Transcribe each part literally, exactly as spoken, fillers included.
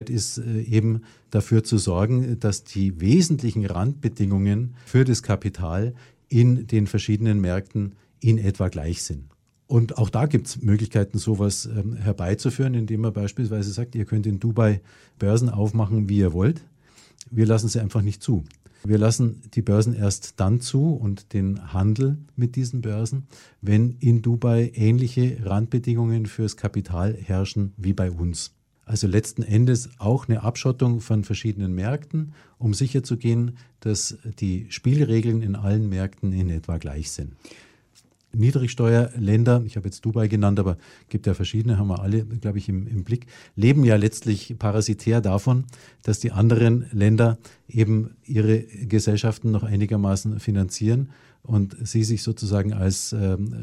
Arbeit ist äh, eben dafür zu sorgen, dass die wesentlichen Randbedingungen für das Kapital in den verschiedenen Märkten in etwa gleich sind. Und auch da gibt es Möglichkeiten, sowas ähm, herbeizuführen, indem man beispielsweise sagt, ihr könnt in Dubai Börsen aufmachen, wie ihr wollt. Wir lassen sie einfach nicht zu. Wir lassen die Börsen erst dann zu und den Handel mit diesen Börsen, wenn in Dubai ähnliche Randbedingungen fürs Kapital herrschen wie bei uns. Also letzten Endes auch eine Abschottung von verschiedenen Märkten, um sicherzugehen, dass die Spielregeln in allen Märkten in etwa gleich sind. Niedrigsteuerländer, ich habe jetzt Dubai genannt, aber es gibt ja verschiedene, haben wir alle, glaube ich, im, im Blick, leben ja letztlich parasitär davon, dass die anderen Länder eben ihre Gesellschaften noch einigermaßen finanzieren und sie sich sozusagen als ähm,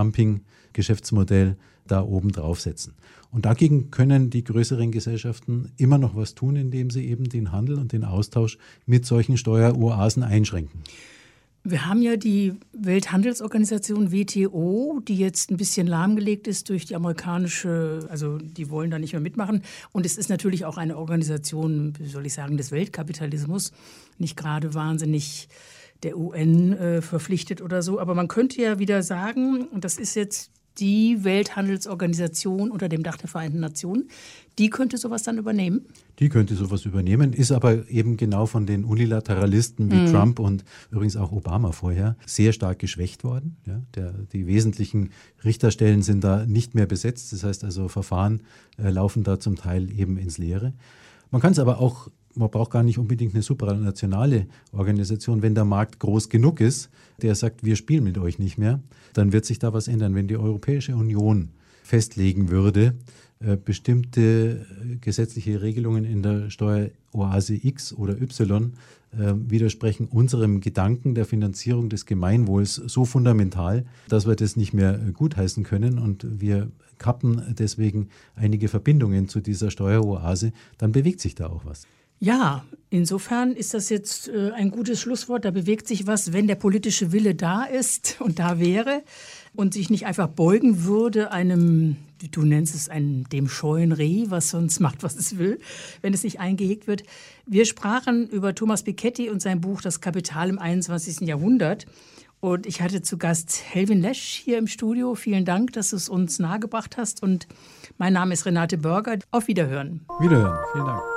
Steuerdumping-Geschäftsmodell da oben draufsetzen. Und dagegen können die größeren Gesellschaften immer noch was tun, indem sie eben den Handel und den Austausch mit solchen Steueroasen einschränken. Wir haben ja die Welthandelsorganisation W T O, die jetzt ein bisschen lahmgelegt ist durch die amerikanische, also die wollen da nicht mehr mitmachen. Und es ist natürlich auch eine Organisation, wie soll ich sagen, des Weltkapitalismus, nicht gerade wahnsinnig der U N äh, verpflichtet oder so. Aber man könnte ja wieder sagen, und das ist jetzt die Welthandelsorganisation unter dem Dach der Vereinten Nationen, die könnte sowas dann übernehmen? Die könnte sowas übernehmen, ist aber eben genau von den Unilateralisten wie mhm. Trump und übrigens auch Obama vorher sehr stark geschwächt worden. Ja, der, die wesentlichen Richterstellen sind da nicht mehr besetzt. Das heißt also, Verfahren äh, laufen da zum Teil eben ins Leere. Man kann es aber auch, man braucht gar nicht unbedingt eine supranationale Organisation. Wenn der Markt groß genug ist, der sagt, wir spielen mit euch nicht mehr, dann wird sich da was ändern. Wenn die Europäische Union festlegen würde, äh, bestimmte gesetzliche Regelungen in der Steueroase X oder Y äh, widersprechen unserem Gedanken der Finanzierung des Gemeinwohls so fundamental, dass wir das nicht mehr gutheißen können und wir kappen deswegen einige Verbindungen zu dieser Steueroase, dann bewegt sich da auch was. Ja, insofern ist das jetzt äh, ein gutes Schlusswort. Da bewegt sich was, wenn der politische Wille da ist und da wäre und sich nicht einfach beugen würde einem, du nennst es einem, dem scheuen Reh, was sonst macht, was es will, wenn es nicht eingehegt wird. Wir sprachen über Thomas Piketty und sein Buch Das Kapital im einundzwanzigsten Jahrhundert. Und ich hatte zu Gast Helwin Lesch hier im Studio. Vielen Dank, dass du es uns nahegebracht hast. Und mein Name ist Renate Börger. Auf Wiederhören. Wiederhören. Vielen Dank.